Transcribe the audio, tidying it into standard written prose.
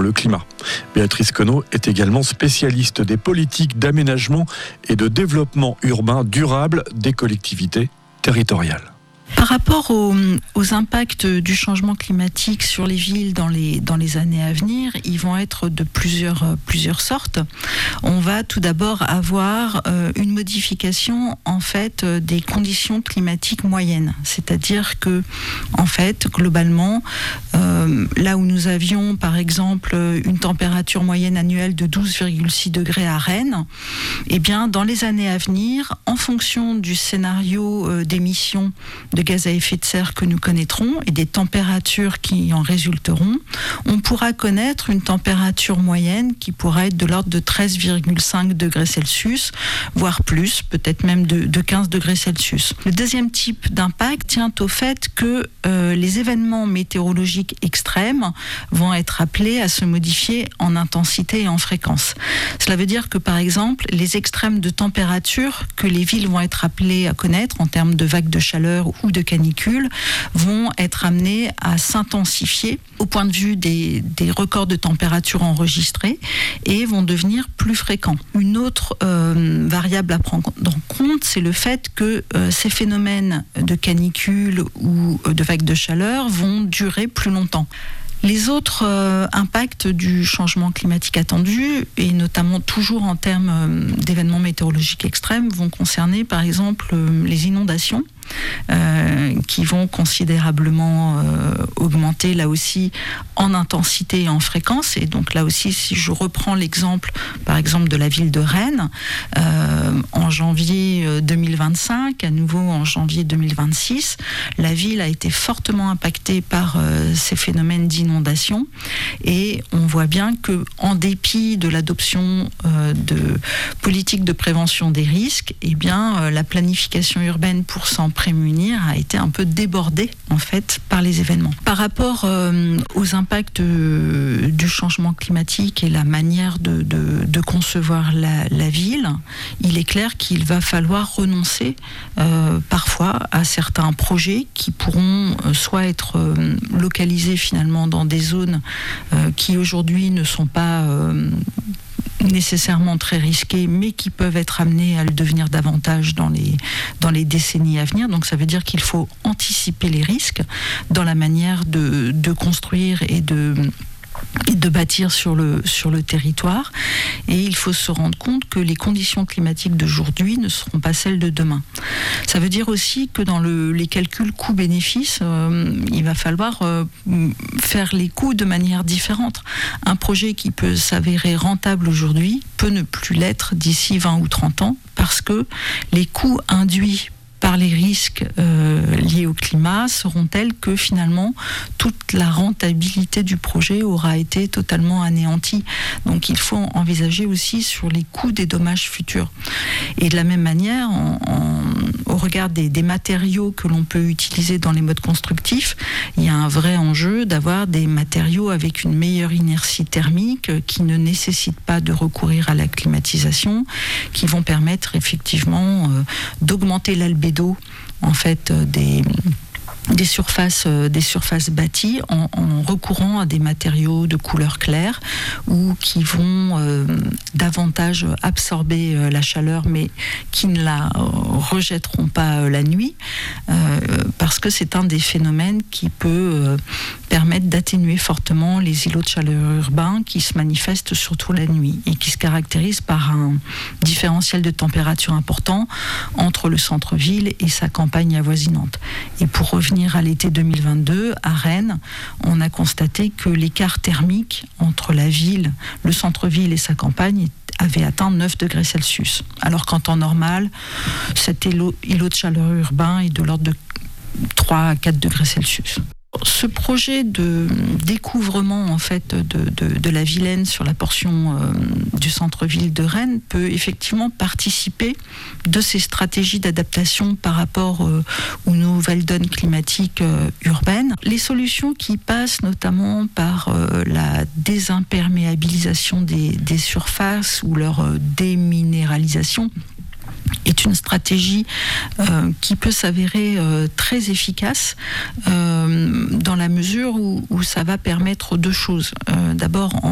le climat. Béatrice Conneau est également spécialiste des politiques d'aménagement et de développement urbain durable des collectivités territoriales. Par rapport aux impacts du changement climatique sur les villes dans les années à venir, ils vont être de plusieurs sortes. On va tout d'abord avoir une modification en fait des conditions climatiques moyennes, c'est-à-dire que en fait globalement là où nous avions par exemple une température moyenne annuelle de 12,6 degrés à Rennes, eh bien dans les années à venir, en fonction du scénario d'émissions de gaz à effet de serre que nous connaîtrons et des températures qui en résulteront, on pourra connaître une température moyenne qui pourra être de l'ordre de 13,5 degrés Celsius, voire plus, peut-être même de 15 degrés Celsius. Le deuxième type d'impact tient au fait que les événements météorologiques extrêmes vont être appelés à se modifier en intensité et en fréquence. Cela veut dire que, par exemple, les extrêmes de température que les villes vont être appelées à connaître en termes de vagues de chaleur ou de canicules vont être amenés à s'intensifier au point de vue des records de température enregistrés et vont devenir plus fréquents. Une autre variable à prendre en compte, c'est le fait que ces phénomènes de canicule ou de vagues de chaleur vont durer plus longtemps. Les autres impacts du changement climatique attendu, et notamment toujours en termes d'événements météorologiques extrêmes, vont concerner par exemple les inondations, qui vont considérablement augmenter là aussi en intensité et en fréquence. Et donc là aussi, si je reprends l'exemple par exemple de la ville de Rennes, en janvier 2025, à nouveau en janvier 2026, la ville a été fortement impactée par ces phénomènes d'inondation, et on voit bien que en dépit de l'adoption de politiques de prévention des risques, eh bien la planification urbaine pour s'en prémunir a été un peu débordée en fait par les événements. Par rapport aux impacts du changement climatique et la manière de concevoir la ville, il est clair qu'il va falloir renoncer parfois à certains projets qui pourront soit être localisés finalement dans des zones qui aujourd'hui ne sont pas nécessairement très risqués, mais qui peuvent être amenés à le devenir davantage dans les décennies à venir. Donc ça veut dire qu'il faut anticiper les risques dans la manière de construire et de bâtir sur le territoire, et il faut se rendre compte que les conditions climatiques d'aujourd'hui ne seront pas celles de demain. Ça veut dire aussi que dans les calculs coûts-bénéfices, il va falloir faire les coûts de manière différente. Un projet qui peut s'avérer rentable aujourd'hui peut ne plus l'être d'ici 20 ou 30 ans, parce que les coûts induits par les risques liés au climat seront tels que finalement toute la rentabilité du projet aura été totalement anéantie. Donc il faut envisager aussi sur les coûts des dommages futurs. Et de la même manière, au regard des matériaux que l'on peut utiliser dans les modes constructifs, il y a un vrai enjeu d'avoir des matériaux avec une meilleure inertie thermique, qui ne nécessitent pas de recourir à la climatisation, qui vont permettre effectivement d'augmenter l'albédo en fait des surfaces bâties en recourant à des matériaux de couleur claire ou qui vont davantage absorber la chaleur, mais qui ne la rejetteront pas la nuit, parce que c'est un des phénomènes qui peut permettre d'atténuer fortement les îlots de chaleur urbains qui se manifestent surtout la nuit et qui se caractérisent par un différentiel de température important entre le centre-ville et sa campagne avoisinante. Et pour revenir à l'été 2022, à Rennes, on a constaté que l'écart thermique entre la ville, le centre-ville et sa campagne avait atteint 9 degrés Celsius. Alors qu'en temps normal, cet îlot de chaleur urbain est de l'ordre de 3 à 4 degrés Celsius. Ce projet de découvrement en fait de la Vilaine sur la portion du centre-ville de Rennes peut effectivement participer de ces stratégies d'adaptation par rapport aux nouvelles donnes climatiques urbaines. Les solutions qui passent notamment par la désimperméabilisation des surfaces ou leur déminéralisation est une stratégie qui peut s'avérer très efficace dans la mesure où ça va permettre deux choses. D'abord,